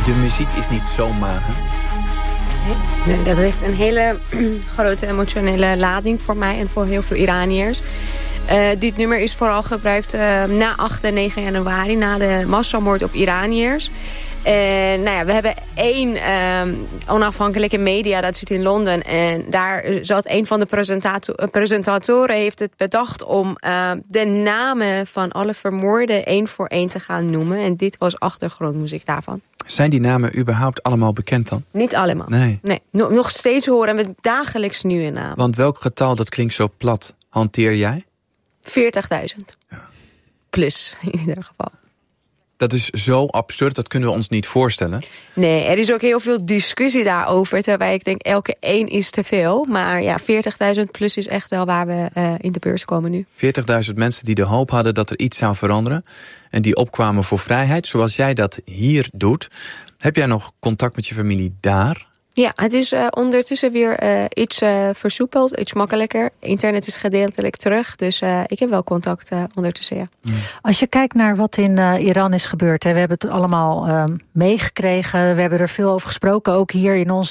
De muziek is niet zomaar, hè? Nee, dat heeft een hele grote emotionele lading voor mij en voor heel veel Iraniërs. Dit nummer is vooral gebruikt na 8 en 9 januari, na de massamoord op Iraniërs. En we hebben 1 onafhankelijke media, dat zit in Londen. En daar zat een van de presentatoren heeft het bedacht om de namen van alle vermoorden 1 voor 1 te gaan noemen. En dit was achtergrondmuziek daarvan. Zijn die namen überhaupt allemaal bekend dan? Niet allemaal. Nee. Nog steeds horen we dagelijks nieuwe namen. Want welk getal, dat klinkt zo plat, hanteer jij? 40.000. Ja. Plus, in ieder geval. Dat is zo absurd, dat kunnen we ons niet voorstellen. Nee, er is ook heel veel discussie daarover. Terwijl ik denk, elke 1 is te veel. Maar ja, 40.000 plus is echt wel waar we in de beurs komen nu. 40.000 mensen die de hoop hadden dat er iets zou veranderen. En die opkwamen voor vrijheid, zoals jij dat hier doet. Heb jij nog contact met je familie daar? Ja, het is ondertussen weer iets versoepeld, iets makkelijker. Internet is gedeeltelijk terug, dus ik heb wel contact ondertussen, ja. Als je kijkt naar wat in Iran is gebeurd, hè, we hebben het allemaal meegekregen. We hebben er veel over gesproken, ook hier in ons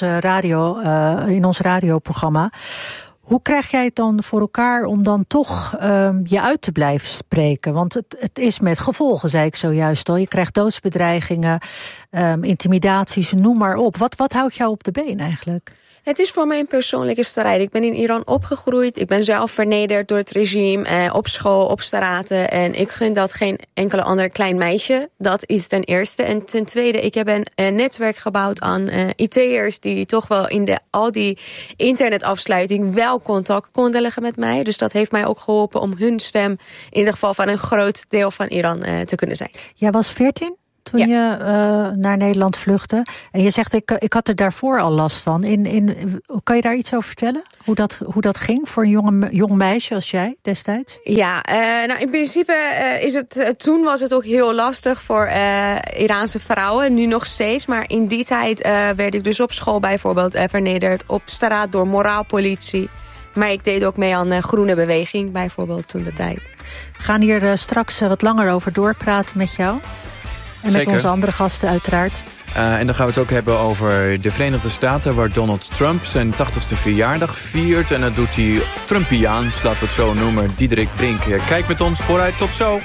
radioprogramma. Hoe krijg jij het dan voor elkaar om dan toch je uit te blijven spreken? Want het is met gevolgen, zei ik zojuist al. Je krijgt doodsbedreigingen, intimidaties, noem maar op. Wat houdt jou op de been eigenlijk? Het is voor mij een persoonlijke strijd. Ik ben in Iran opgegroeid. Ik ben zelf vernederd door het regime. Op school, op straten. En ik gun dat geen enkele ander klein meisje. Dat is ten eerste. En ten tweede, ik heb een netwerk gebouwd aan IT'ers... die toch wel in al die internetafsluiting wel contact konden leggen met mij. Dus dat heeft mij ook geholpen om hun stem... in ieder geval van een groot deel van Iran te kunnen zijn. Jij was 14? Toen je naar Nederland vluchtte. En je zegt, ik had er daarvoor al last van. Kan je daar iets over vertellen? Hoe dat ging voor een jong meisje als jij destijds? Ja, in principe toen was het ook heel lastig voor Iraanse vrouwen. Nu nog steeds. Maar in die tijd werd ik dus op school bijvoorbeeld vernederd. Op straat door moraalpolitie. Maar ik deed ook mee aan Groene Beweging bijvoorbeeld toen de tijd. We gaan hier straks wat langer over doorpraten met jou. En met onze andere gasten uiteraard. En dan gaan we het ook hebben over de Verenigde Staten... waar Donald Trump zijn 80ste verjaardag viert. En dat doet hij Trumpiaans, laten we het zo noemen. Diederik Brink, kijk met ons vooruit. Tot zo.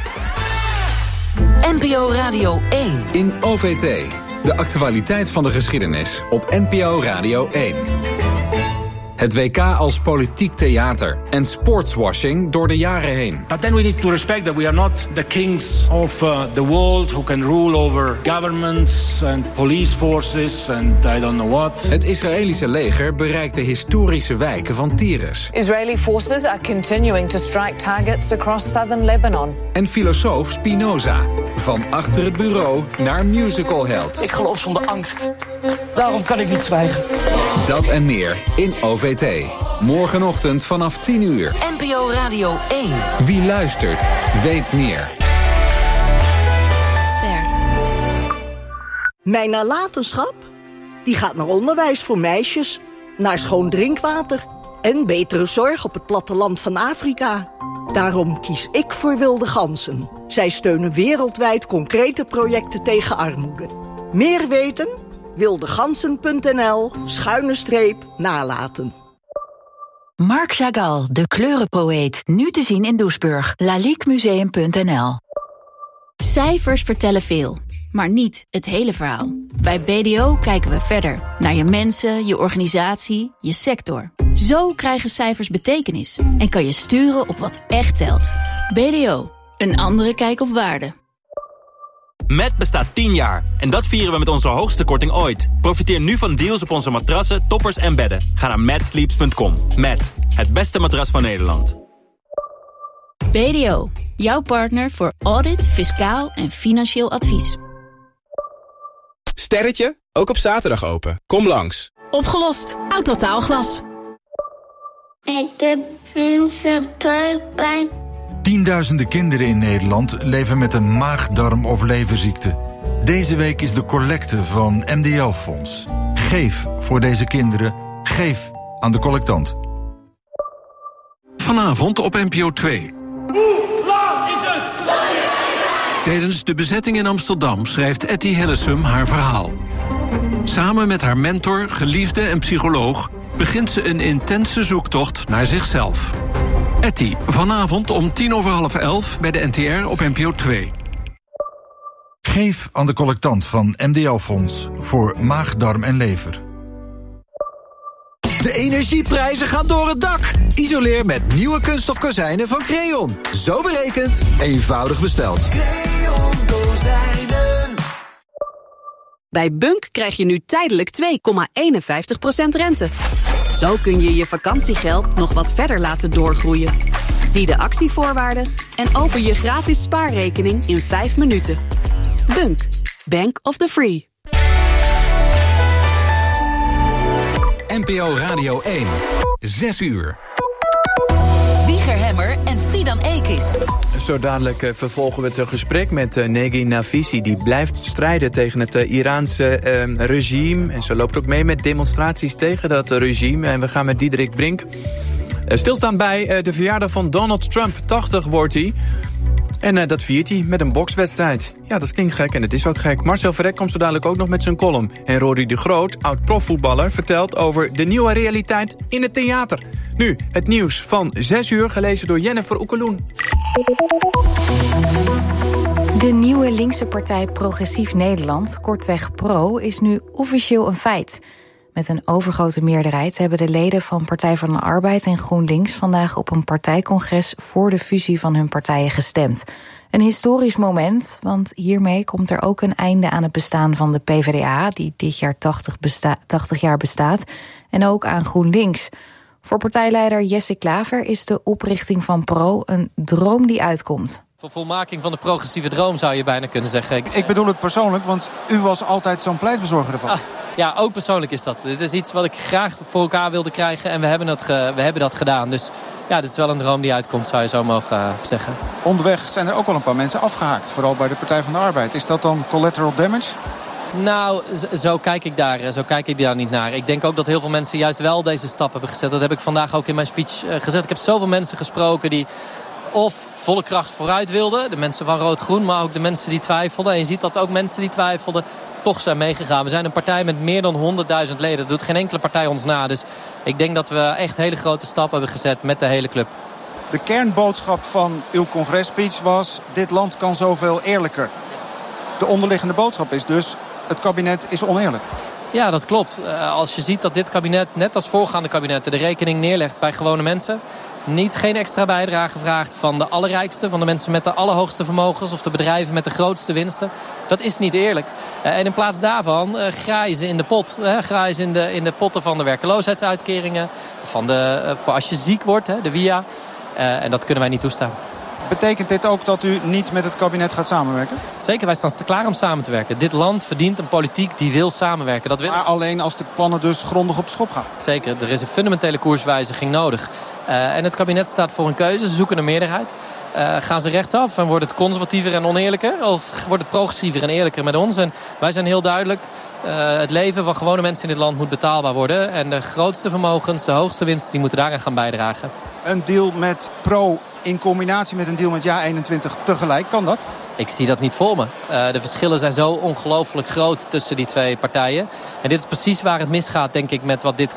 NPO Radio 1. In OVT, de actualiteit van de geschiedenis op NPO Radio 1. Het WK als politiek theater en sportswashing door de jaren heen. But then we need to respect that we are not the kings of the world who can rule over governments and police forces and I don't know what. Het Israëlische leger bereikt de historische wijken van Tyrus. Israeli forces are continuing to strike targets across southern Lebanon. En filosoof Spinoza. Van achter het bureau naar musicalheld. Ik geloof zonder angst. Daarom kan ik niet zwijgen. Dat en meer in OVT. Morgenochtend vanaf 10 uur. NPO Radio 1. Wie luistert, weet meer. Ster. Mijn nalatenschap? Die gaat naar onderwijs voor meisjes, naar schoon drinkwater en betere zorg op het platteland van Afrika. Daarom kies ik voor Wilde Ganzen. Zij steunen wereldwijd concrete projecten tegen armoede. Meer weten? wildegansen.nl/nalaten. Marc Chagall, de kleurenpoëet. Nu te zien in Doesburg. laliquemuseum.nl. Cijfers vertellen veel, maar niet het hele verhaal. Bij BDO kijken we verder. Naar je mensen, je organisatie, je sector. Zo krijgen cijfers betekenis. En kan je sturen op wat echt telt. BDO, een andere kijk op waarde. Met bestaat 10 jaar en dat vieren we met onze hoogste korting ooit. Profiteer nu van deals op onze matrassen, toppers en bedden. Ga naar matsleeps.com. Met het beste matras van Nederland. BDO, jouw partner voor audit, fiscaal en financieel advies. Sterretje, ook op zaterdag open. Kom langs. Opgelost. Autotaalglas. Ik heb een pijn. Tienduizenden kinderen in Nederland leven met een maag-darm- of leverziekte. Deze week is de collecte van MDL-fonds. Geef voor deze kinderen. Geef aan de collectant. Vanavond op NPO 2. Hoe laat is het? Tijdens de bezetting in Amsterdam schrijft Etty Hillesum haar verhaal. Samen met haar mentor, geliefde en psycholoog begint ze een intense zoektocht naar zichzelf. Etty, vanavond om 11:10 bij de NTR op NPO 2. Geef aan de collectant van MDL Fonds voor maag, darm en lever. De energieprijzen gaan door het dak. Isoleer met nieuwe kunststof kozijnen van Creon. Zo berekend, eenvoudig besteld. Creon kozijnen. Bij Bunk krijg je nu tijdelijk 2,51% rente. Zo kun je je vakantiegeld nog wat verder laten doorgroeien. Zie de actievoorwaarden en open je gratis spaarrekening in 5 minuten. Bunk, Bank of the Free. NPO Radio 1, 6 uur. Wieger Hemmer en Fidan Ekis. Zo dadelijk vervolgen we het gesprek met Negin Nafisi. Die blijft strijden tegen het Iraanse regime. En ze loopt ook mee met demonstraties tegen dat regime. En we gaan met Diederik Brink stilstaan bij de verjaardag van Donald Trump. 80 wordt hij. En dat viert hij met een bokswedstrijd. Ja, dat klinkt gek en het is ook gek. Marcel Verrek komt zo dadelijk ook nog met zijn column. En Rory de Groot, oud-profvoetballer, vertelt over de nieuwe realiteit in het theater. Nu, het nieuws van 6 uur, gelezen door Jennifer Oekeloen. De nieuwe linkse partij Progressief Nederland, kortweg PRO, is nu officieel een feit. Met een overgrote meerderheid hebben de leden van Partij van de Arbeid en GroenLinks vandaag op een partijcongres voor de fusie van hun partijen gestemd. Een historisch moment, want hiermee komt er ook een einde aan het bestaan van de PvdA, die dit jaar 80 jaar bestaat, en ook aan GroenLinks. Voor partijleider Jesse Klaver is de oprichting van PRO een droom die uitkomt. Voor volmaking van de progressieve droom zou je bijna kunnen zeggen. Ik bedoel het persoonlijk, want u was altijd zo'n pleitbezorger ervan. Ja, ook persoonlijk is dat. Dit is iets wat ik graag voor elkaar wilde krijgen en we hebben dat gedaan. Dus ja, dit is wel een droom die uitkomt, zou je zo mogen zeggen. Onderweg zijn er ook wel een paar mensen afgehaakt, vooral bij de Partij van de Arbeid. Is dat dan collateral damage? Nou, zo kijk ik daar niet naar. Ik denk ook dat heel veel mensen juist wel deze stap hebben gezet. Dat heb ik vandaag ook in mijn speech gezet. Ik heb zoveel mensen gesproken die of volle kracht vooruit wilden. De mensen van Rood-Groen, maar ook de mensen die twijfelden. En je ziet dat ook mensen die twijfelden toch zijn meegegaan. We zijn een partij met meer dan 100.000 leden. Dat doet geen enkele partij ons na. Dus ik denk dat we echt hele grote stappen hebben gezet met de hele club. De kernboodschap van uw congresspeech was: dit land kan zoveel eerlijker. De onderliggende boodschap is dus: het kabinet is oneerlijk. Ja, dat klopt. Als je ziet dat dit kabinet, net als voorgaande kabinetten, de rekening neerlegt bij gewone mensen, geen extra bijdrage vraagt van de allerrijkste, van de mensen met de allerhoogste vermogens of de bedrijven met de grootste winsten. Dat is niet eerlijk. En in plaats daarvan graaien ze in de pot. Graaien ze in de potten van de werkloosheidsuitkeringen, voor als je ziek wordt, de WIA. En dat kunnen wij niet toestaan. Betekent dit ook dat u niet met het kabinet gaat samenwerken? Zeker, wij staan klaar om samen te werken. Dit land verdient een politiek die wil samenwerken. Maar alleen als de plannen dus grondig op de schop gaan? Zeker, er is een fundamentele koerswijziging nodig. En het kabinet staat voor een keuze. Ze zoeken een meerderheid. Gaan ze rechtsaf en wordt het conservatiever en oneerlijker? Of wordt het progressiever en eerlijker met ons? En wij zijn heel duidelijk. Het leven van gewone mensen in dit land moet betaalbaar worden. En de grootste vermogens, de hoogste winsten, die moeten daaraan gaan bijdragen. Een deal met PRO in combinatie met een deal met JA21 tegelijk, kan dat? Ik zie dat niet voor me. De verschillen zijn zo ongelooflijk groot tussen die twee partijen. En dit is precies waar het misgaat, denk ik, met wat dit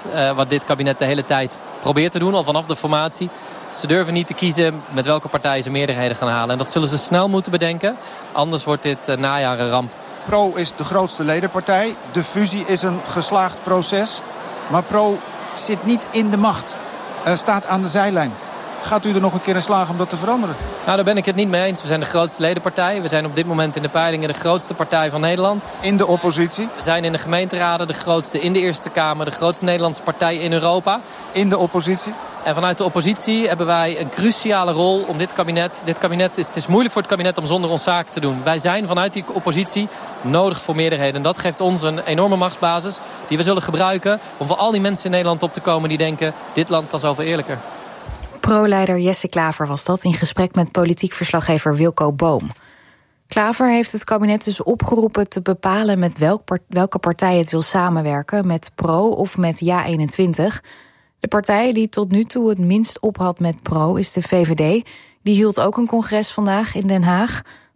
kabinet de hele tijd probeert te doen, al vanaf de formatie. Ze durven niet te kiezen met welke partijen ze meerderheden gaan halen. En dat zullen ze snel moeten bedenken. Anders wordt dit najaar een ramp. PRO is de grootste ledenpartij. De fusie is een geslaagd proces. Maar PRO zit niet in de macht. Staat aan de zijlijn. Gaat u er nog een keer in slagen om dat te veranderen? Nou, daar ben ik het niet mee eens. We zijn de grootste ledenpartij. We zijn op dit moment in de peilingen de grootste partij van Nederland. In de oppositie? We zijn in de gemeenteraden de grootste, in de Eerste Kamer, de grootste Nederlandse partij in Europa. In de oppositie? En vanuit de oppositie hebben wij een cruciale rol om dit kabinet... Het is moeilijk voor het kabinet om zonder ons zaken te doen. Wij zijn vanuit die oppositie nodig voor meerderheden. En dat geeft ons een enorme machtsbasis die we zullen gebruiken om voor al die mensen in Nederland op te komen die denken: dit land kan zoveel eerlijker. PRO-leider Jesse Klaver was dat in gesprek met politiek verslaggever Wilco Boom. Klaver heeft het kabinet dus opgeroepen te bepalen met welke partij het wil samenwerken, met PRO of met JA21. De partij die tot nu toe het minst op had met PRO is de VVD. Die hield ook een congres vandaag in Den Haag.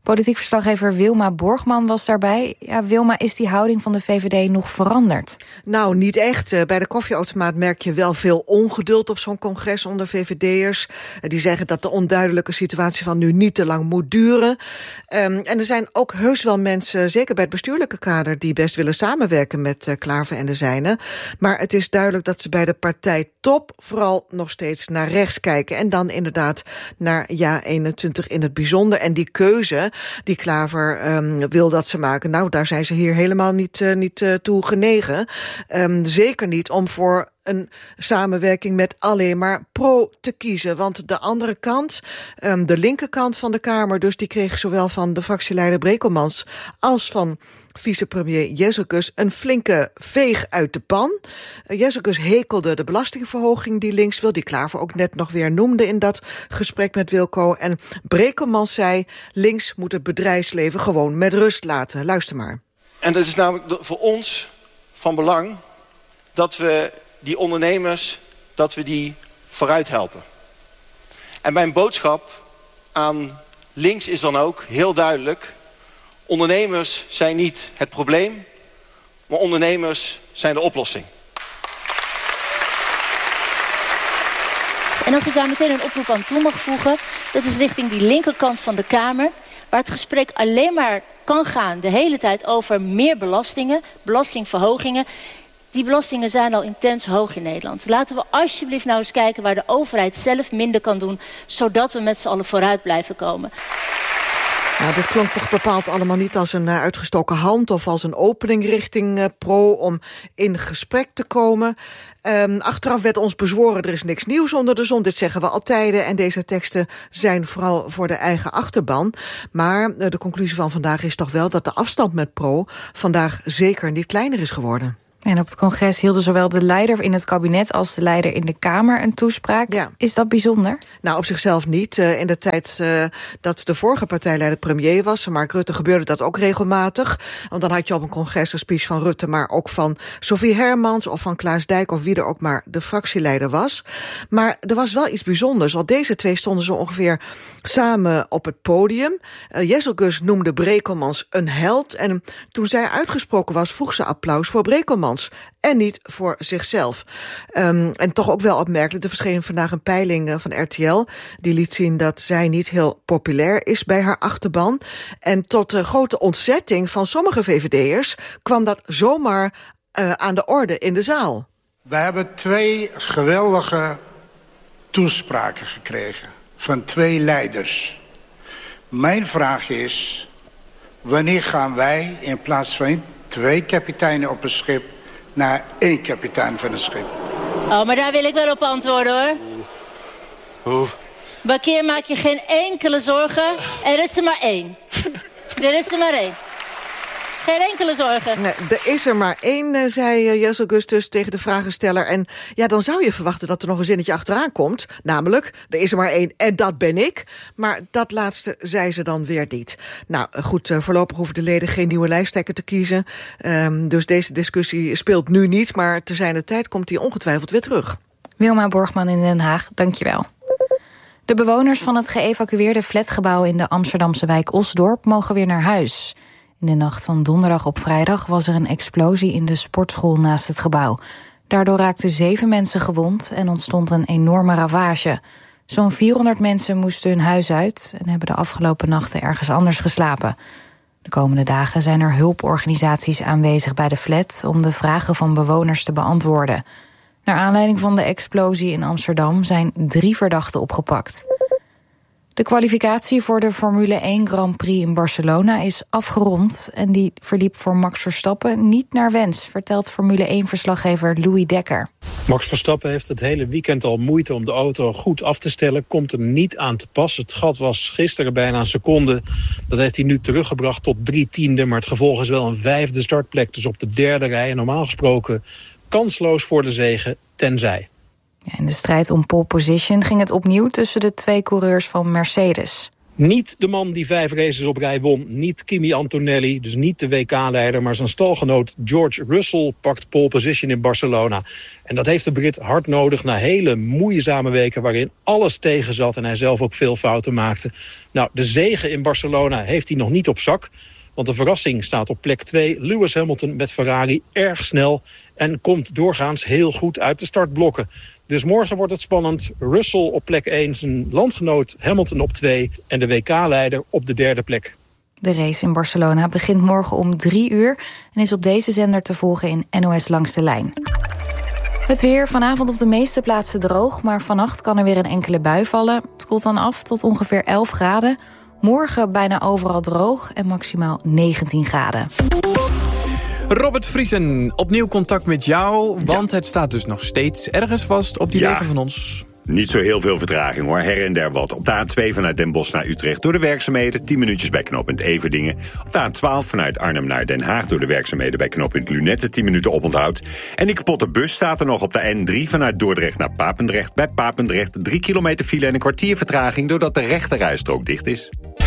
Politiek verslaggever Wilma Borgman was daarbij. Ja, Wilma, is die houding van de VVD nog veranderd? Nou, niet echt. Bij de koffieautomaat merk je wel veel ongeduld op zo'n congres onder VVD'ers. Die zeggen dat de onduidelijke situatie van nu niet te lang moet duren. En er zijn ook heus wel mensen, zeker bij het bestuurlijke kader, die best willen samenwerken met Klaver en de zijnen. Maar het is duidelijk dat ze bij de partijtop vooral nog steeds naar rechts kijken. En dan inderdaad naar JA21 in het bijzonder. En die keuze die Klaver wil dat ze maken, nou, daar zijn ze hier helemaal niet toe genegen. Zeker niet om voor een samenwerking met alleen maar Pro te kiezen. Want de andere kant, de linkerkant van de Kamer, dus die kreeg zowel van de fractieleider Brekelmans als van vicepremier Jezelkus een flinke veeg uit de pan. Jezelkus hekelde de belastingverhoging die links wil, die Klaver ook net nog weer noemde in dat gesprek met Wilco. En Brekelmans zei, links moet het bedrijfsleven gewoon met rust laten. Luister maar. En dat is namelijk voor ons van belang dat we die ondernemers, dat we die vooruit helpen. En mijn boodschap aan links is dan ook heel duidelijk: ondernemers zijn niet het probleem, maar ondernemers zijn de oplossing. En als ik daar meteen een oproep aan toe mag voegen, dat is richting die linkerkant van de Kamer, waar het gesprek alleen maar kan gaan de hele tijd over meer belastingen, belastingverhogingen. Die belastingen zijn al intens hoog in Nederland. Laten we alsjeblieft nou eens kijken waar de overheid zelf minder kan doen, zodat we met z'n allen vooruit blijven komen. Nou, dit klonk toch bepaald allemaal niet als een uitgestoken hand of als een opening richting Pro om in gesprek te komen. Achteraf werd ons bezworen, er is niks nieuws onder de zon. Dit zeggen we al tijden en deze teksten zijn vooral voor de eigen achterban. Maar de conclusie van vandaag is toch wel dat de afstand met Pro vandaag zeker niet kleiner is geworden. En op het congres hielden zowel de leider in het kabinet als de leider in de Kamer een toespraak. Ja. Is dat bijzonder? Nou, op zichzelf niet. In de tijd dat de vorige partijleider premier was, Mark Rutte, gebeurde dat ook regelmatig. Want dan had je op een congres een speech van Rutte, maar ook van Sophie Hermans of van Klaas Dijk of wie er ook maar de fractieleider was. Maar er was wel iets bijzonders, want deze twee stonden zo ongeveer samen op het podium. Jezelkus noemde Brekelmans een held en toen zij uitgesproken was, vroeg ze applaus voor Brekelmans en niet voor zichzelf. En toch ook wel opmerkelijk, er verscheen vandaag een peiling van RTL, die liet zien dat zij niet heel populair is bij haar achterban. En tot de grote ontzetting van sommige VVD'ers kwam dat zomaar aan de orde in de zaal. We hebben 2 geweldige toespraken gekregen van 2 leiders. Mijn vraag is, wanneer gaan wij in plaats van 2 kapiteinen op een schip naar 1 kapitein van een schip? Oh, maar daar wil ik wel op antwoorden, hoor. Bakkeer, maak je geen enkele zorgen. Er is er maar 1. Er is er maar 1. Geen enkele zorgen. Nee, er is er maar 1, zei Jezelkus dus tegen de vragensteller. En ja, dan zou je verwachten dat er nog een zinnetje achteraan komt. Namelijk, er is er maar 1 en dat ben ik. Maar dat laatste zei ze dan weer niet. Nou goed, voorlopig hoeven de leden geen nieuwe lijsttrekker te kiezen. Dus deze discussie speelt nu niet. Maar te zijner tijd komt die ongetwijfeld weer terug. Wilma Borgman in Den Haag, dankjewel. De bewoners van het geëvacueerde flatgebouw in de Amsterdamse wijk Osdorp mogen weer naar huis. In de nacht van donderdag op vrijdag was er een explosie in de sportschool naast het gebouw. Daardoor raakten 7 mensen gewond en ontstond een enorme ravage. Zo'n 400 mensen moesten hun huis uit en hebben de afgelopen nachten ergens anders geslapen. De komende dagen zijn er hulporganisaties aanwezig bij de flat om de vragen van bewoners te beantwoorden. Naar aanleiding van de explosie in Amsterdam zijn 3 verdachten opgepakt. De kwalificatie voor de Formule 1 Grand Prix in Barcelona is afgerond en die verliep voor Max Verstappen niet naar wens, vertelt Formule 1-verslaggever Louis Dekker. Max Verstappen heeft het hele weekend al moeite om de auto goed af te stellen, komt er niet aan te pas. Het gat was gisteren bijna een seconde. Dat heeft hij nu teruggebracht tot 3/10, maar het gevolg is wel een 5e startplek, dus op de 3e rij. En normaal gesproken kansloos voor de zege, tenzij. In de strijd om pole position ging het opnieuw tussen de 2 coureurs van Mercedes. Niet de man die 5 races op rij won. Niet Kimi Antonelli, dus niet de WK-leider. Maar zijn stalgenoot George Russell pakt pole position in Barcelona. En dat heeft de Brit hard nodig na hele moeizame weken waarin alles tegen zat en hij zelf ook veel fouten maakte. Nou, de zege in Barcelona heeft hij nog niet op zak. Want de verrassing staat op plek 2. Lewis Hamilton met Ferrari erg snel en komt doorgaans heel goed uit de startblokken. Dus morgen wordt het spannend. Russell op plek 1, zijn landgenoot Hamilton op 2... en de WK-leider op de 3e plek. De race in Barcelona begint morgen om 3 uur... en is op deze zender te volgen in NOS Langs de Lijn. Het weer vanavond op de meeste plaatsen droog... maar vannacht kan er weer een enkele bui vallen. Het koelt dan af tot ongeveer 11 graden. Morgen bijna overal droog en maximaal 19 graden. Robert Vriesen, opnieuw contact met jou, want het staat dus nog steeds ergens vast op die wegen van ons. Niet zo heel veel vertraging hoor, her en der wat. Op de A2 vanuit Den Bosch naar Utrecht door de werkzaamheden, 10 minuutjes bij knooppunt Everdingen. Op de A12 vanuit Arnhem naar Den Haag door de werkzaamheden bij knooppunt Lunette, 10 minuten oponthoud. En die kapotte bus staat er nog op de N3 vanuit Dordrecht naar Papendrecht. Bij Papendrecht 3 kilometer file en een kwartier vertraging doordat de rechterrijstrook dicht is.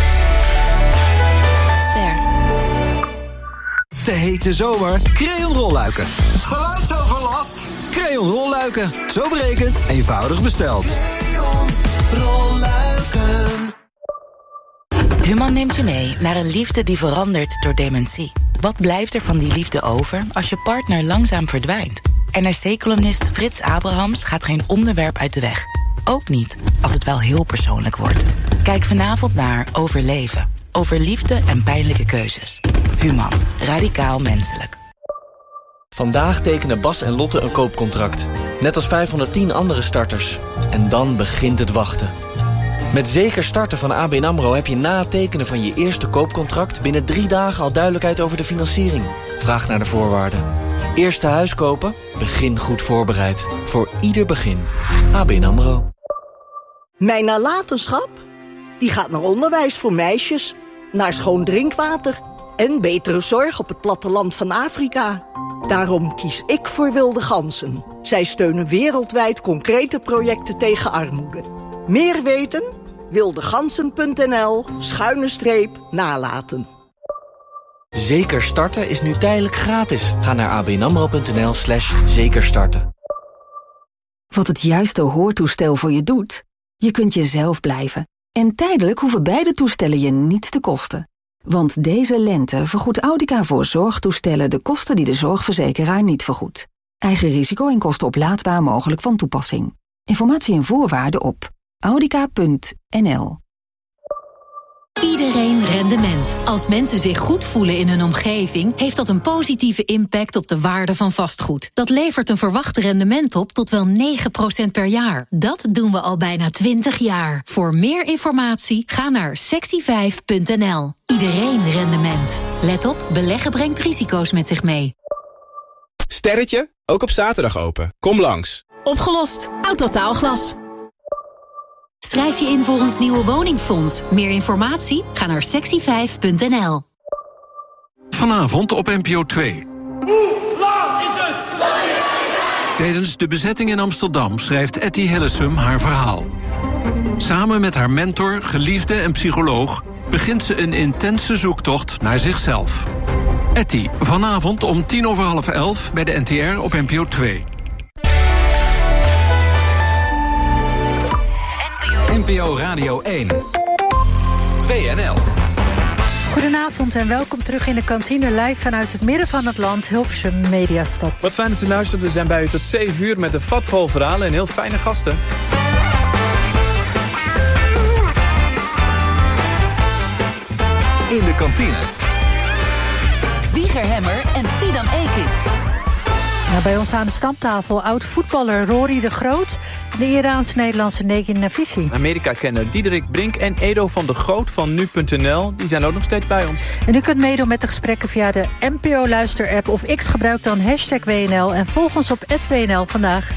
De hete zomer, Crayon rolluiken. Geluidsoverlast? Crayon rolluiken. Zo berekend, eenvoudig besteld. Crayon rolluiken. Human neemt je mee naar een liefde die verandert door dementie. Wat blijft er van die liefde over als je partner langzaam verdwijnt? NRC-columnist Frits Abrahams gaat geen onderwerp uit de weg. Ook niet als het wel heel persoonlijk wordt. Kijk vanavond naar Overleven. Over liefde en pijnlijke keuzes. Human. Radicaal menselijk. Vandaag tekenen Bas en Lotte een koopcontract. Net als 510 andere starters. En dan begint het wachten. Met Zeker Starten van ABN AMRO heb je na het tekenen van je eerste koopcontract... binnen 3 dagen al duidelijkheid over de financiering. Vraag naar de voorwaarden. Eerste huis kopen? Begin goed voorbereid. Voor ieder begin. ABN AMRO. Mijn nalatenschap? Die gaat naar onderwijs voor meisjes, naar schoon drinkwater en betere zorg op het platteland van Afrika. Daarom kies ik voor Wilde Ganzen. Zij steunen wereldwijd concrete projecten tegen armoede. Meer weten? wildegansen.nl/nalaten. Zeker Starten is nu tijdelijk gratis. Ga naar abnamro.nl/zekerstarten. Wat het juiste hoortoestel voor je doet? Je kunt jezelf blijven. En tijdelijk hoeven beide toestellen je niets te kosten. Want deze lente vergoedt Audica voor zorgtoestellen de kosten die de zorgverzekeraar niet vergoedt. Eigen risico en kosten oplaadbaar mogelijk van toepassing. Informatie en voorwaarden op audica.nl. Iedereen rendement. Als mensen zich goed voelen in hun omgeving, heeft dat een positieve impact op de waarde van vastgoed. Dat levert een verwacht rendement op tot wel 9% per jaar. Dat doen we al bijna 20 jaar. Voor meer informatie ga naar sexy5.nl. Iedereen rendement. Let op, beleggen brengt risico's met zich mee. Sterretje, ook op zaterdag open. Kom langs. Opgelost. Autotaalglas. Schrijf je in voor ons nieuwe woningfonds. Meer informatie? Ga naar sexy5.nl. Vanavond op NPO 2. Hoe laat is het? Tijdens de bezetting in Amsterdam schrijft Etty Hillesum haar verhaal. Samen met haar mentor, geliefde en psycholoog begint ze een intense zoektocht naar zichzelf. Etty, vanavond om 11:10 bij de NTR op NPO 2. NPO Radio 1. WNL. Goedenavond en welkom terug in de kantine live vanuit het midden van het land, Hilversum Mediastad. Wat fijn dat u luistert. We zijn bij u tot 7 uur met een vat vol verhalen en heel fijne gasten. In de kantine. Wieger Hemmer en Fidan Ekis. Nou, bij ons aan de stamtafel oud-voetballer Rory de Groot, de Iraans-Nederlandse Negin Nafisi. Amerika-kenner Diederik Brink en Edo van de Goot van nu.nl. Die zijn ook nog steeds bij ons. En u kunt meedoen met de gesprekken via de NPO-luister-app of X gebruik dan #WNL en volg ons op @WNL vandaag.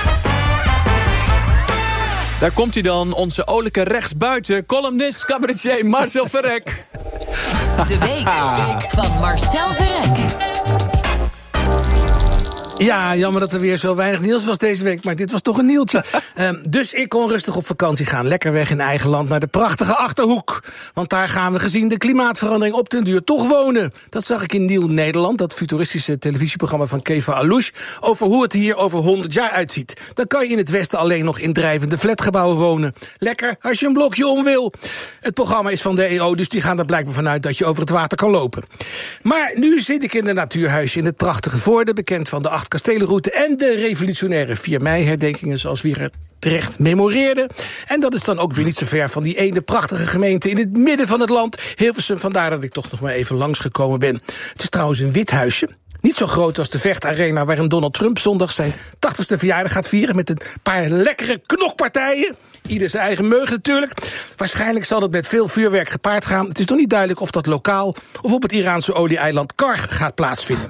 Daar komt hij dan, onze olijke rechtsbuiten, columnist, cabaretier Marcel Verrek. De week van Marcel Verrek. Ja, jammer dat er weer zo weinig nieuws was deze week, maar dit was toch een nieuwtje. Dus ik kon rustig op vakantie gaan. Lekker weg in eigen land naar de prachtige Achterhoek. Want daar gaan we gezien de klimaatverandering op den duur toch wonen. Dat zag ik in Nieuw Nederland, dat futuristische televisieprogramma van Keva Alouche, over hoe het hier over 100 jaar uitziet. Dan kan je in het westen alleen nog in drijvende flatgebouwen wonen. Lekker als je een blokje om wil. Het programma is van de EO, dus die gaan er blijkbaar vanuit dat je over het water kan lopen. Maar nu zit ik in de natuurhuisje in het prachtige Voorde, bekend van de 8 kastelenroute en de revolutionaire 4 mei-herdenkingen, zoals Wieger terecht memoreerde. En dat is dan ook weer niet zo ver van die ene prachtige gemeente in het midden van het land, Hilversum. Vandaar dat ik toch nog maar even langsgekomen ben. Het is trouwens een wit huisje. Niet zo groot als de Vechtarena waarin Donald Trump zondag zijn 80ste verjaardag gaat vieren met een paar lekkere knokpartijen. Ieder zijn eigen meug natuurlijk. Waarschijnlijk zal dat met veel vuurwerk gepaard gaan. Het is nog niet duidelijk of dat lokaal of op het Iraanse olie-eiland Karg gaat plaatsvinden.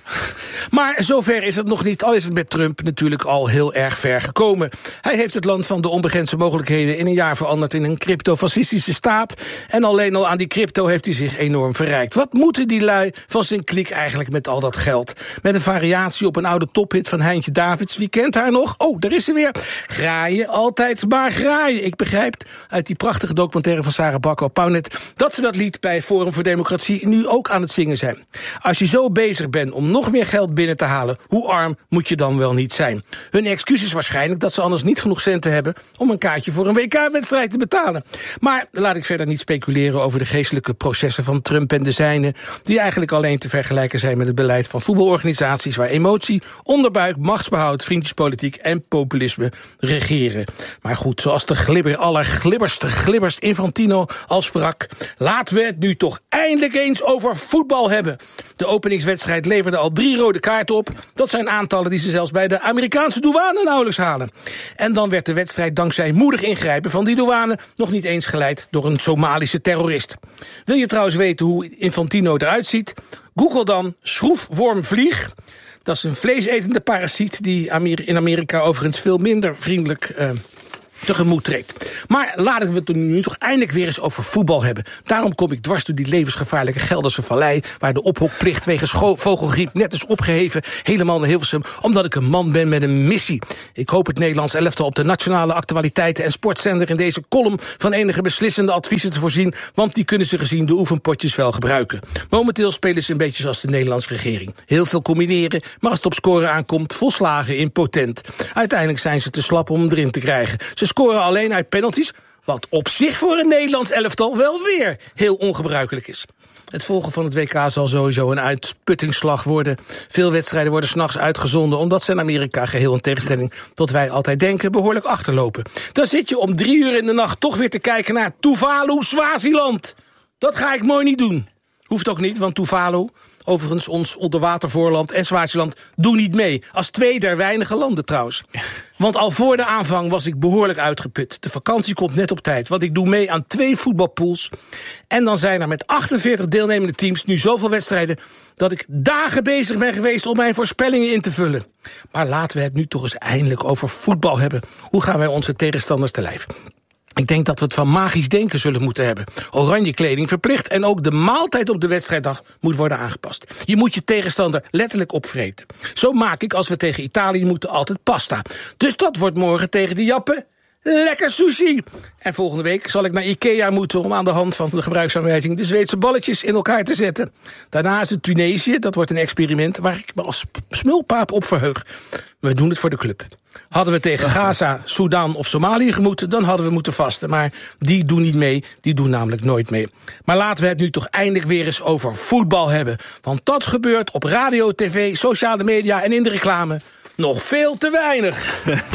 Maar zover is het nog niet, al is het met Trump natuurlijk al heel erg ver gekomen. Hij heeft het land van de onbegrensde mogelijkheden in een jaar veranderd in een cryptofascistische staat. En alleen al aan die crypto heeft hij zich enorm verrijkt. Wat moeten die lui van zijn kliek eigenlijk met al dat geld? Met een variatie op een oude tophit van Heintje Davids. Wie kent haar nog? Oh, daar is ze weer. Graaien, altijd maar graaien. Ik begrijp uit die prachtige documentaire van Sarah Bakker op Pownet dat ze dat lied bij Forum voor Democratie nu ook aan het zingen zijn. Als je zo bezig bent om nog meer geld binnen te halen, hoe arm moet je dan wel niet zijn? Hun excuus is waarschijnlijk dat ze anders niet genoeg centen hebben om een kaartje voor een WK-wedstrijd te betalen. Maar laat ik verder niet speculeren over de geestelijke processen van Trump en de zijnen, die eigenlijk alleen te vergelijken zijn met het beleid van voetbalorganisaties waar emotie, onderbuik, machtsbehoud, vriendjespolitiek en populisme regeren. Maar goed, zoals de glibber aller glibbers Infantino al sprak, laten we het nu toch eindelijk eens over voetbal hebben. De openingswedstrijd leverde al 3 rode kaarten op. Dat zijn aantallen die ze zelfs bij de Amerikaanse douane nauwelijks halen. En dan werd de wedstrijd dankzij moedig ingrijpen van die douane nog niet eens geleid door een Somalische terrorist. Wil je trouwens weten hoe Infantino eruit ziet? Google dan schroefwormvlieg. Dat is een vleesetende parasiet die in Amerika overigens veel minder vriendelijk tegemoet treedt. Maar laten we het nu toch eindelijk weer eens over voetbal hebben. Daarom kom ik dwars door die levensgevaarlijke Gelderse Vallei, waar de ophokplicht wegens vogelgriep net is opgeheven, helemaal naar Hilversum, omdat ik een man ben met een missie. Ik hoop het Nederlands elftal op de nationale actualiteiten en sportzender in deze column van enige beslissende adviezen te voorzien, want die kunnen ze gezien de oefenpotjes wel gebruiken. Momenteel spelen ze een beetje zoals de Nederlandse regering. Heel veel combineren, maar als het op scoren aankomt, volslagen impotent. Uiteindelijk zijn ze te slap om hem erin te krijgen. Ze scoren alleen uit penalties, wat op zich voor een Nederlands elftal wel weer heel ongebruikelijk is. Het volgen van het WK zal sowieso een uitputtingsslag worden. Veel wedstrijden worden 's nachts uitgezonden, omdat ze in Amerika geheel in tegenstelling tot wij altijd denken behoorlijk achterlopen. Dan zit je om 3 uur in de nacht toch weer te kijken naar Tuvalu, Swaziland. Dat ga ik mooi niet doen. Hoeft ook niet, want Tuvalu, overigens ons onderwatervoorland en Swaziland, doen niet mee. Als 2 der weinige landen trouwens. Want al voor de aanvang was ik behoorlijk uitgeput. De vakantie komt net op tijd, want ik doe mee aan 2 voetbalpools. En dan zijn er met 48 deelnemende teams nu zoveel wedstrijden dat ik dagen bezig ben geweest om mijn voorspellingen in te vullen. Maar laten we het nu toch eens eindelijk over voetbal hebben. Hoe gaan wij onze tegenstanders te lijf? Ik denk dat we het van magisch denken zullen moeten hebben. Oranje kleding verplicht en ook de maaltijd op de wedstrijddag moet worden aangepast. Je moet je tegenstander letterlijk opvreten. Zo maak ik, als we tegen Italië moeten, altijd pasta. Dus dat wordt morgen tegen de Jappen lekker sushi. En volgende week zal ik naar Ikea moeten om aan de hand van de gebruiksaanwijzing de Zweedse balletjes in elkaar te zetten. Daarna is het Tunesië, dat wordt een experiment waar ik me als smulpaap op verheug. We doen het voor de club. Hadden we tegen Gaza, Sudan of Somalië gemoeten, dan hadden we moeten vasten. Maar die doen niet mee, die doen namelijk nooit mee. Maar laten we het nu toch eindelijk weer eens over voetbal hebben. Want dat gebeurt op radio, tv, sociale media en in de reclame nog veel te weinig.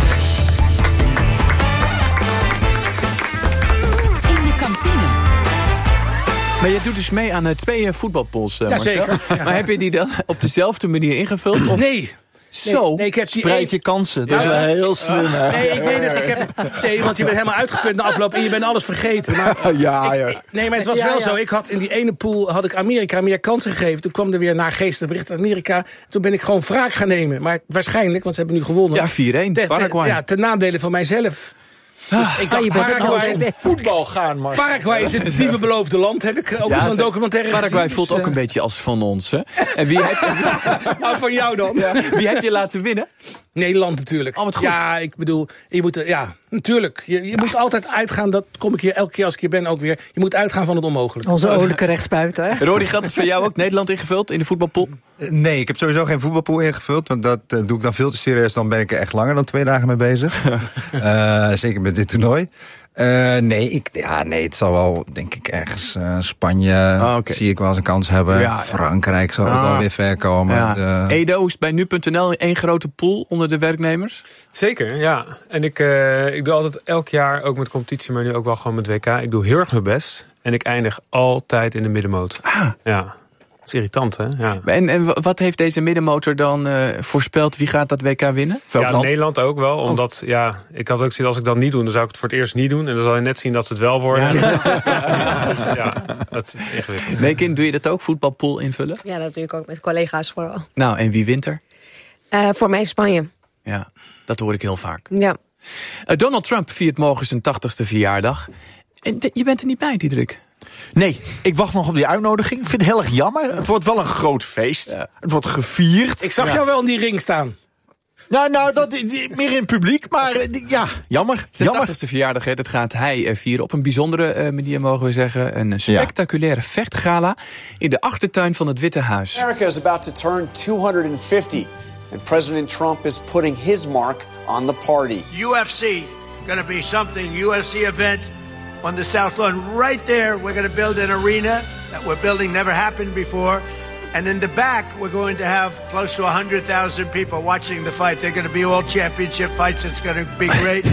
Maar je doet dus mee aan 2 voetbalpools, Marcel. Zeker. Ja. Maar heb je die dan op dezelfde manier ingevuld? Of? Nee. Zo, nee, ik heb spreid je kansen. Dat is wel heel slim. Nee, want je bent helemaal uitgeput na afloop en je bent alles vergeten. Maar nee, maar het was wel zo. Ik had in die ene pool Amerika meer kansen gegeven. Toen kwam er weer naargeestig bericht uit Amerika. Toen ben ik gewoon wraak gaan nemen. Maar waarschijnlijk, want ze hebben nu gewonnen. Ja, 4-1. Ten nadele van mijzelf. Dus ik dacht, Paraguay voetbal gaan, maar Paraguay is het lieve beloofde land, heb ik ook zo'n documentaire gezien. Paraguay voelt ook een beetje als van ons, hè? En wie nou, van jou dan. Ja. Wie heb je laten winnen? Nederland natuurlijk. Wat goed. Ja, ik bedoel, je moet, natuurlijk. Je moet altijd uitgaan, dat kom ik hier elke keer als ik hier ben ook weer. Je moet uitgaan van het onmogelijke. Onze olijke rechtsbuiten, hè? Rory, gaat het voor jou ook Nederland ingevuld in de voetbalpool? Nee, ik heb sowieso geen voetbalpool ingevuld. Want dat doe ik dan veel te serieus. Dan ben ik er echt langer dan 2 dagen mee bezig. Zeker met dit toernooi. Nee, het zal wel, denk ik, ergens Spanje zie ik wel eens een kans hebben. Ja, Frankrijk zal ook wel weer ver komen. Ja. Edo is bij nu.nl 1 grote pool onder de werknemers? Zeker, ja. En ik doe altijd elk jaar, ook met competitie, maar nu ook wel gewoon met WK. Ik doe heel erg mijn best. En ik eindig altijd in de middenmoot. Ja. Dat is irritant, hè? Ja. En wat heeft deze middenmotor dan voorspeld? Wie gaat dat WK winnen? Nederland ook wel. Omdat, ik had ook gezien, als ik dat niet doe, dan zou ik het voor het eerst niet doen. En dan zal je net zien dat ze het wel worden. Ja, dat is ingewikkeld. Nekin, doe je dat ook? Voetbalpool invullen? Ja, dat doe ik ook met collega's vooral. Nou, en wie wint er? Voor mij Spanje. Ja, dat hoor ik heel vaak. Ja. Donald Trump viert morgen zijn 80ste verjaardag. En je bent er niet bij, Diederik. Nee, ik wacht nog op die uitnodiging. Ik vind het heel erg jammer. Het wordt wel een groot feest. Ja. Het wordt gevierd. Ik zag jou wel in die ring staan. Nou, dat meer in het publiek, maar jammer. Zijn 80ste verjaardag, dat gaat hij vieren op een bijzondere manier, mogen we zeggen. Een spectaculaire vechtgala in de achtertuin van het Witte Huis. America is about to turn 250 and President Trump is putting his mark on the party. UFC, going to be something, UFC event on the South Lawn. Right there, we're going to build an arena that we're building, never happened before. And in the back, we're going to have close to 100,000 people watching the fight. They're going to be all championship fights. It's going to be great.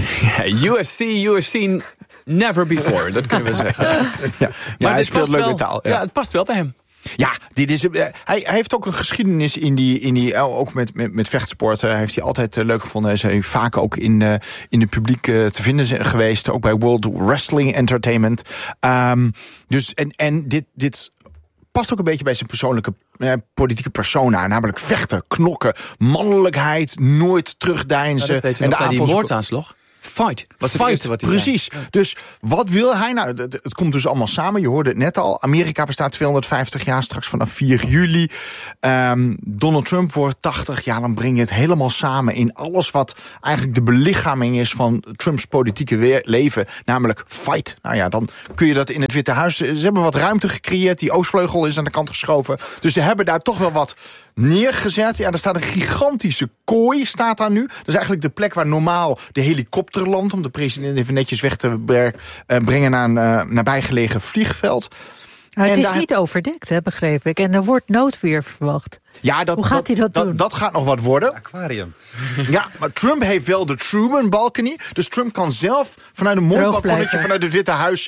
UFC never before, dat kunnen we zeggen. Maar hij speelt leuk in taal. Ja, het past wel bij hem. Ja, dit is, hij heeft ook een geschiedenis in die ook met vechtsporten. Heeft hij altijd leuk gevonden. Hij is vaak ook in de publiek te vinden geweest. Ook bij World Wrestling Entertainment. Dus dit past ook een beetje bij zijn persoonlijke politieke persona. Namelijk vechten, knokken, mannelijkheid, nooit terugdeinzen. Dat en de die moordaanslag. Fight. Was het eerste wat hij precies. zei. Dus wat wil hij nou? Het komt dus allemaal samen. Je hoorde het net al. Amerika bestaat 250 jaar, straks vanaf 4 juli. Donald Trump wordt 80. Ja, dan breng je het helemaal samen in alles wat eigenlijk de belichaming is van Trumps politieke leven. Namelijk fight. Nou ja, dan kun je dat in het Witte Huis. Ze hebben wat ruimte gecreëerd. Die oostvleugel is aan de kant geschoven. Dus ze hebben daar toch wel wat neergezet. Ja, er staat een gigantische kooi, staat daar nu. Dat is eigenlijk de plek waar normaal de helikopter landt, om de president even netjes weg te brengen naar een nabijgelegen vliegveld. Maar het is niet overdekt, hè, begreep ik. En er wordt noodweer verwacht. Ja, hoe gaat hij dat doen? Dat gaat nog wat worden. Aquarium. Ja, maar Trump heeft wel de Truman Balcony. Dus Trump kan zelf vanuit een mondbalkonnetje vanuit het Witte Huis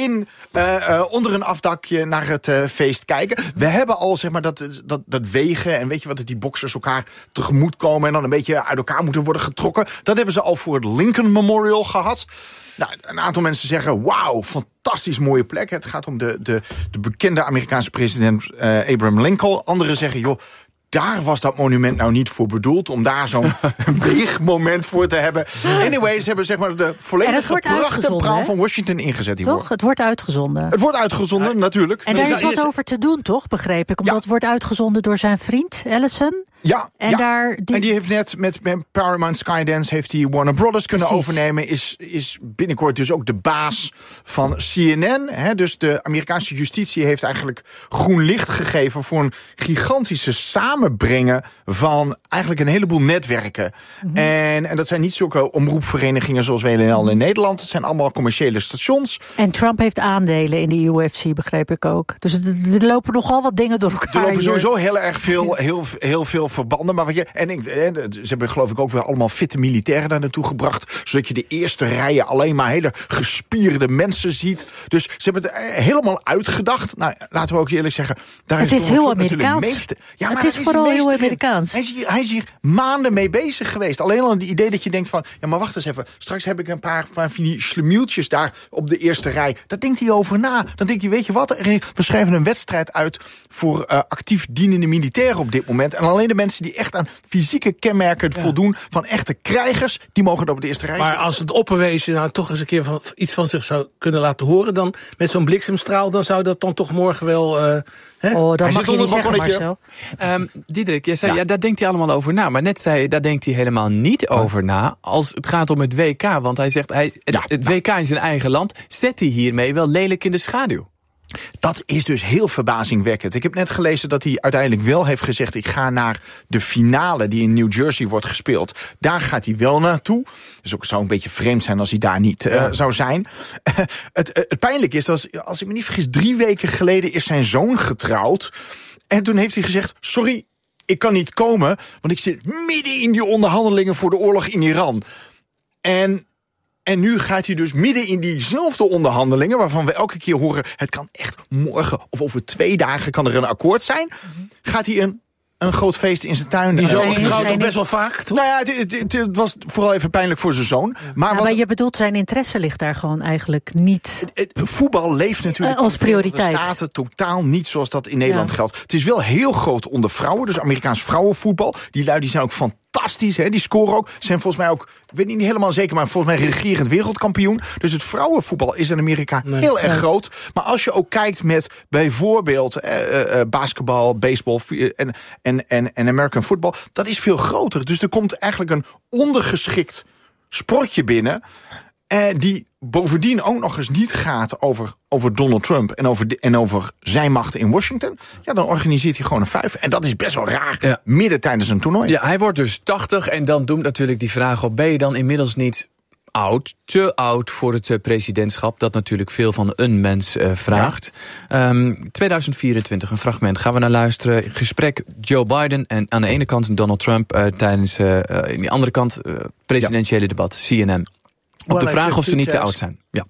onder een afdakje naar het feest kijken. We hebben al zeg maar dat wegen en weet je wat, dat die boxers elkaar tegemoet komen en dan een beetje uit elkaar moeten worden getrokken. Dat hebben ze al voor het Lincoln Memorial gehad. Nou, een aantal mensen zeggen, wauw, fantastisch mooie plek. Het gaat om de bekende Amerikaanse president Abraham Lincoln. Anderen zeggen, joh, daar was dat monument nou niet voor bedoeld, om daar zo'n weegmoment voor te hebben. Anyway, ze hebben zeg maar de volledige pracht en praal van Washington ingezet. Toch? Het wordt uitgezonden. Het wordt uitgezonden, natuurlijk. En daar is wat over te doen, toch, begreep ik? Omdat het wordt uitgezonden door zijn vriend, Ellison. Ja, en die heeft net met Paramount Skydance heeft hij Warner Brothers kunnen overnemen. Is binnenkort dus ook de baas van CNN. Hè? Dus de Amerikaanse justitie heeft eigenlijk groen licht gegeven voor een gigantische samenbrengen van eigenlijk een heleboel netwerken. Mm-hmm. En dat zijn niet zulke omroepverenigingen zoals WNL in Nederland. Het zijn allemaal commerciële stations. En Trump heeft aandelen in de UFC, begreep ik ook. Dus er lopen nogal wat dingen door elkaar. Er lopen sowieso heel erg heel veel verbanden. Maar ze hebben geloof ik ook weer allemaal fitte militairen daar naartoe gebracht. Zodat je de eerste rijen alleen maar hele gespierde mensen ziet. Dus ze hebben het helemaal uitgedacht. Nou, laten we ook eerlijk zeggen. Het is heel Amerikaans. Ja, het is vooral heel Amerikaans. Hij is hier maanden mee bezig geweest. Alleen al het idee dat je denkt van, ja, maar wacht eens even. Straks heb ik een paar van die slemieltjes daar op de eerste rij. Daar denkt hij over na. Dan denkt hij, weet je wat? We schrijven een wedstrijd uit voor actief dienende militairen op dit moment. En alleen de mensen die echt aan fysieke kenmerken voldoen van echte krijgers, die mogen dat op de eerste rij. Maar als het opperwezen nou toch eens een keer iets van zich zou kunnen laten horen, dan met zo'n bliksemstraal, dan zou dat dan toch morgen wel... dat mag je niet zeggen, Marcel. Diederik, jij zei, daar denkt hij allemaal over na. Maar net zei je, daar denkt hij helemaal niet over na als het gaat om het WK. Want hij zegt, het WK in zijn eigen land zet hij hiermee wel lelijk in de schaduw. Dat is dus heel verbazingwekkend. Ik heb net gelezen dat hij uiteindelijk wel heeft gezegd, ik ga naar de finale die in New Jersey wordt gespeeld. Daar gaat hij wel naartoe. Dus ook zou een beetje vreemd zijn als hij daar niet zou zijn. Het pijnlijke is dat, als ik me niet vergis, 3 weken geleden is zijn zoon getrouwd. En toen heeft hij gezegd, sorry, ik kan niet komen, want ik zit midden in die onderhandelingen voor de oorlog in Iran. En nu gaat hij dus midden in diezelfde onderhandelingen, waarvan we elke keer horen, het kan echt morgen of over 2 dagen kan er een akkoord zijn. Gaat hij een groot feest in zijn tuin. Die zoon getrouwd nog best wel vaak, toch? Nou ja, het was vooral even pijnlijk voor zijn zoon. Maar je bedoelt, zijn interesse ligt daar gewoon eigenlijk niet. Voetbal leeft natuurlijk als prioriteit. De Staten totaal niet zoals dat in Nederland geldt. Het is wel heel groot onder vrouwen, dus Amerikaans vrouwenvoetbal. Die lui die zijn ook fantastisch, hè? Die scoren ook. Zijn volgens mij ook, ik weet niet helemaal zeker, maar volgens mij regerend wereldkampioen. Dus het vrouwenvoetbal is in Amerika heel erg groot. Maar als je ook kijkt met bijvoorbeeld basketbal, baseball en American football, dat is veel groter. Dus er komt eigenlijk een ondergeschikt sportje binnen, die bovendien ook nog eens niet gaat over Donald Trump en over zijn macht in Washington. Ja, dan organiseert hij gewoon een 5. En dat is best wel raar, midden tijdens een toernooi. Ja, hij wordt dus 80 en dan doemt natuurlijk die vraag op, ben je dan inmiddels niet te oud voor het presidentschap, dat natuurlijk veel van een mens vraagt. 2024, een fragment, gaan we naar luisteren. Gesprek Joe Biden en aan de ene kant Donald Trump tijdens aan de andere kant presidentiële debat, CNN. Op de vraag of ze niet te oud zijn. Ja.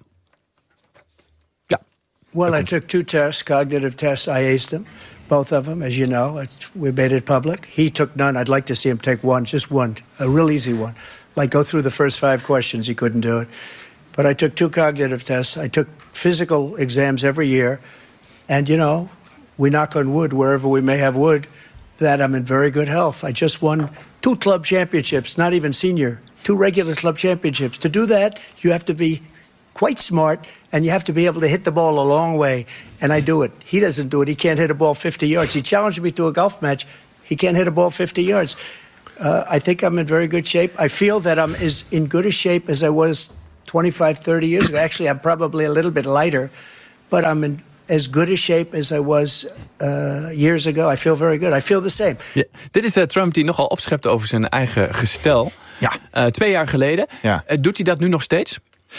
Well, I took 2 tests, cognitive tests. I aced them, both of them, as you know. We made it public. He took none. I'd like to see him take one, just one, a real easy one. Like go through the first 5 questions. He couldn't do it. But I took 2 cognitive tests. I took physical exams every year. And, you know, we knock on wood wherever we may have wood, that I'm in very good health. I just won 2 club championships, not even senior. 2 regular club championships. To do that, you have to be quite smart, and you have to be able to hit the ball a long way. And I do it. He doesn't do it. He can't hit a ball 50 yards. He challenged me to a golf match. He can't hit a ball 50 yards. I think I'm in very good shape. I feel that I'm as in good a shape as I was 25, 30 years ago. Actually, I'm probably a little bit lighter, but I'm in as good a shape as I was years ago. I feel very good. I feel the same. Ja, dit is Trump die nogal opschept over zijn eigen gestel. Ja. 2 jaar geleden. Ja. Doet hij dat nu nog steeds?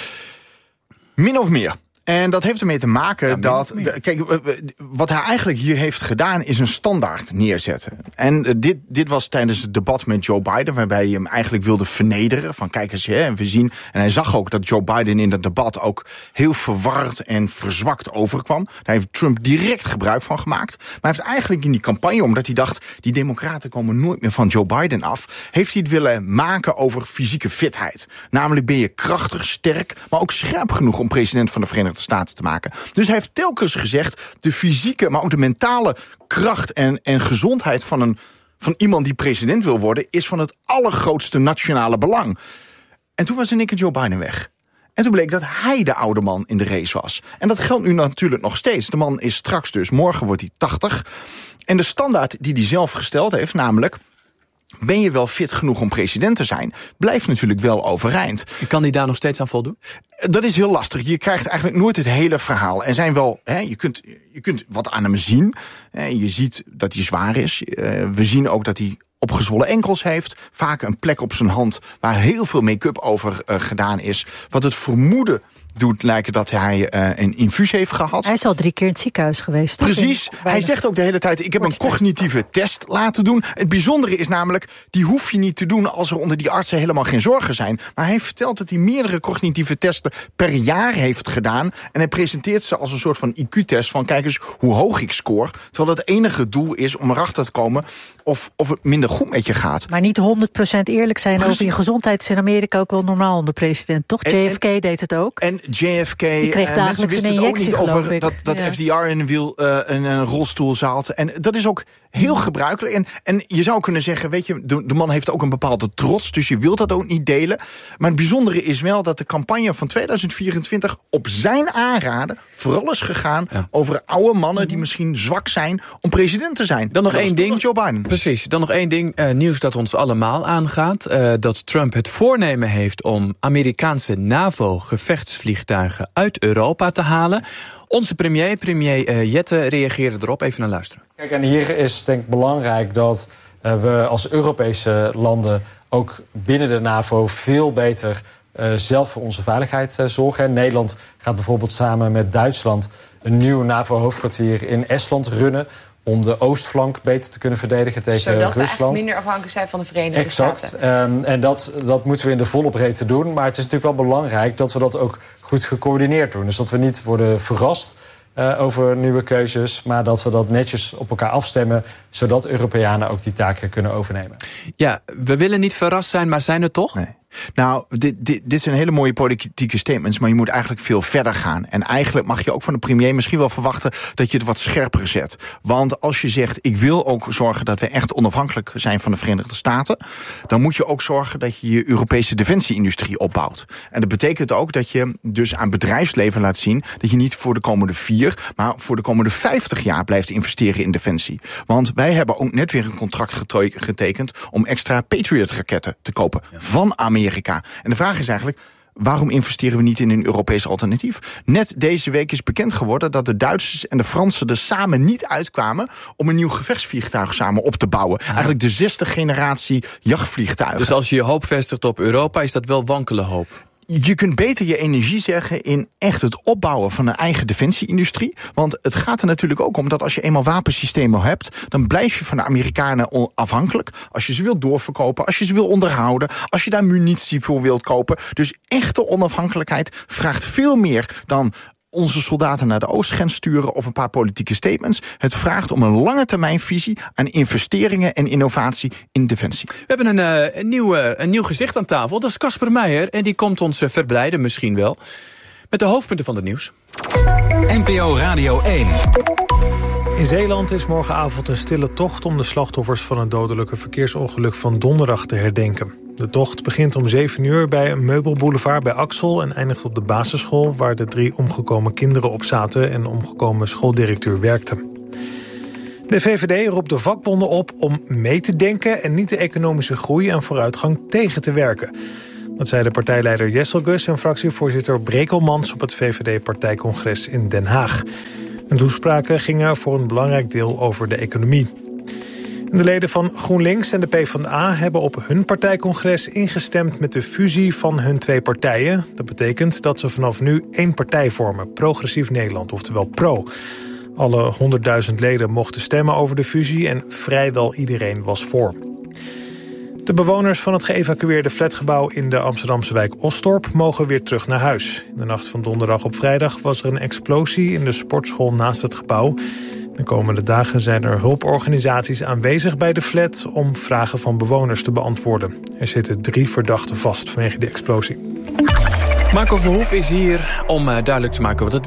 Min of meer. En dat heeft ermee te maken dat, kijk, wat hij eigenlijk hier heeft gedaan is een standaard neerzetten. En dit was tijdens het debat met Joe Biden, waarbij hij hem eigenlijk wilde vernederen. Van kijk eens, en we zien. En hij zag ook dat Joe Biden in dat debat ook heel verward en verzwakt overkwam. Daar heeft Trump direct gebruik van gemaakt. Maar hij heeft eigenlijk in die campagne, omdat hij dacht, die democraten komen nooit meer van Joe Biden af, heeft hij het willen maken over fysieke fitheid. Namelijk ben je krachtig, sterk, maar ook scherp genoeg om president van de Verenigde Staten te maken. Dus hij heeft telkens gezegd, de fysieke, maar ook de mentale kracht en gezondheid van iemand die president wil worden, is van het allergrootste nationale belang. En toen was in één keer Joe Biden weg. En toen bleek dat hij de oude man in de race was. En dat geldt nu natuurlijk nog steeds. De man is straks dus, morgen wordt hij 80. En de standaard die hij zelf gesteld heeft, namelijk, ben je wel fit genoeg om president te zijn, blijft natuurlijk wel overeind. Kan hij daar nog steeds aan voldoen? Dat is heel lastig. Je krijgt eigenlijk nooit het hele verhaal. Er zijn wel, je kunt wat aan hem zien. Je ziet dat hij zwaar is. We zien ook dat hij opgezwollen enkels heeft. Vaak een plek op zijn hand waar heel veel make-up over gedaan is. Wat het vermoeden doet lijken dat hij een infuus heeft gehad. Hij is al 3 keer in het ziekenhuis geweest. Precies. Hij zegt ook de hele tijd, ik heb een cognitieve test laten doen. Het bijzondere is namelijk, die hoef je niet te doen als er onder die artsen helemaal geen zorgen zijn. Maar hij vertelt dat hij meerdere cognitieve testen per jaar heeft gedaan. En hij presenteert ze als een soort van IQ-test van kijk eens hoe hoog ik score. Terwijl het enige doel is om erachter te komen of het minder goed met je gaat. Maar niet 100% eerlijk zijn over je gezondheid is in Amerika ook wel normaal onder president, toch? JFK deed het ook. En JFK. Die kreeg mensen wisten het ook niet over dat Ja. FDR in een rolstoel zat. En dat is ook heel gebruikelijk. En je zou kunnen zeggen, weet je, de man heeft ook een bepaalde trots, dus je wilt dat ook niet delen. Maar het bijzondere is wel dat de campagne van 2024 op zijn aanraden vooral is gegaan over oude mannen die misschien zwak zijn om president te zijn. Dan nog één ding. Joe Biden. Precies, dan nog één ding. Nieuws dat ons allemaal aangaat. Dat Trump het voornemen heeft om Amerikaanse NAVO-gevechtsvliegtuigen uit Europa te halen. Onze premier Jette, reageerde erop. Even naar luisteren. Kijk, en hier is denk ik belangrijk dat we als Europese landen ook binnen de NAVO veel beter zelf voor onze veiligheid zorgen. Nederland gaat bijvoorbeeld samen met Duitsland een nieuw NAVO-hoofdkwartier in Estland runnen om de oostflank beter te kunnen verdedigen tegen Zodat Rusland. we eigenlijk minder afhankelijk zijn van de Verenigde Staten. Exact. En dat moeten we in de volle breedte doen. Maar het is natuurlijk wel belangrijk dat we dat ook goed gecoördineerd doen. Dus dat we niet worden verrast over nieuwe keuzes, maar dat we dat netjes op elkaar afstemmen, zodat Europeanen ook die taken kunnen overnemen. Ja, we willen niet verrast zijn, maar zijn het toch? Nee. Nou, dit zijn hele mooie politieke statements, maar je moet eigenlijk veel verder gaan. En eigenlijk mag je ook van de premier misschien wel verwachten dat je het wat scherper zet. Want als je zegt, ik wil ook zorgen dat we echt onafhankelijk zijn van de Verenigde Staten, dan moet je ook zorgen dat je je Europese defensieindustrie opbouwt. En dat betekent ook dat je dus aan bedrijfsleven laat zien dat je niet voor de komende 4, maar voor de komende 50 jaar blijft investeren in defensie. Want wij hebben ook net weer een contract getekend om extra Patriot-raketten te kopen van Amerika. En de vraag is eigenlijk, waarom investeren we niet in een Europees alternatief? Net deze week is bekend geworden dat de Duitsers en de Fransen er samen niet uitkwamen om een nieuw gevechtsvliegtuig samen op te bouwen. Eigenlijk de 6e generatie jachtvliegtuigen. Dus als je je hoop vestigt op Europa, is dat wel wankele hoop? Je kunt beter je energie zeggen in echt het opbouwen van een eigen defensieindustrie. Want het gaat er natuurlijk ook om dat als je eenmaal wapensystemen hebt, dan blijf je van de Amerikanen afhankelijk. Als je ze wilt doorverkopen, als je ze wil onderhouden, als je daar munitie voor wilt kopen. Dus echte onafhankelijkheid vraagt veel meer dan onze soldaten naar de oostgrens sturen of een paar politieke statements. Het vraagt om een lange termijnvisie aan investeringen en innovatie in defensie. We hebben een nieuw gezicht aan tafel. Dat is Casper Meijer en die komt ons verblijden misschien wel met de hoofdpunten van het nieuws. NPO Radio 1. In Zeeland is morgenavond een stille tocht om de slachtoffers van een dodelijke verkeersongeluk van donderdag te herdenken. De tocht begint om 7 uur bij een meubelboulevard bij Axel en eindigt op de basisschool waar de 3 omgekomen kinderen op zaten en de omgekomen schooldirecteur werkte. De VVD roept de vakbonden op om mee te denken en niet de economische groei en vooruitgang tegen te werken. Dat zei de partijleider Jesselgus en fractievoorzitter Brekelmans op het VVD-partijcongres in Den Haag. Hun toespraken gingen voor een belangrijk deel over de economie. De leden van GroenLinks en de PvdA hebben op hun partijcongres ingestemd met de fusie van hun 2 partijen. Dat betekent dat ze vanaf nu 1 partij vormen, Progressief Nederland, oftewel PRO. Alle 100.000 leden mochten stemmen over de fusie en vrijwel iedereen was voor. De bewoners van het geëvacueerde flatgebouw in de Amsterdamse wijk Osdorp mogen weer terug naar huis. In de nacht van donderdag op vrijdag was er een explosie in de sportschool naast het gebouw. De komende dagen zijn er hulporganisaties aanwezig bij de flat om vragen van bewoners te beantwoorden. Er zitten 3 verdachten vast vanwege de explosie. Marco Verhoef is hier om duidelijk te maken wat het